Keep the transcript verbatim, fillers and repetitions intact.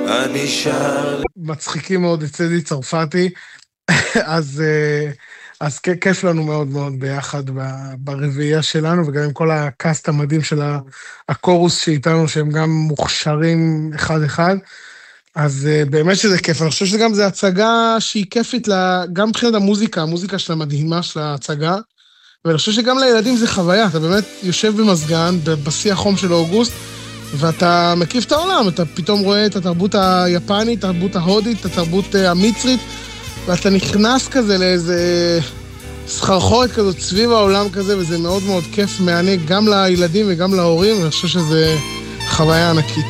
אני שר. מצחיקים מאוד את צדי צרפתי, אז, אז כיף לנו מאוד מאוד ביחד ברביעייה שלנו, וגם עם כל הקאסט המדהים של הקורוס שאיתנו, שהם גם מוכשרים אחד אחד, אז באמת שזה כיף. אני חושב שזה גם זה הצגה שהיא כיפית, לה, גם מבחינת המוזיקה, המוזיקה שלה מדהימה של ההצגה, ואני חושב שגם לילדים זה חוויה, אתה באמת יושב במסגן, בשיא החום של אוגוסט, ואתה מקיף את העולם, אתה פתאום רואה את התרבות היפנית, את התרבות ההודית, את התרבות המצרית, ואתה נכנס כזה לאיזה סחרחורת כזאת סביב העולם כזה, וזה מאוד מאוד כיף, מענה גם לילדים וגם להורים, ואני חושב שזה חוויה ענקית.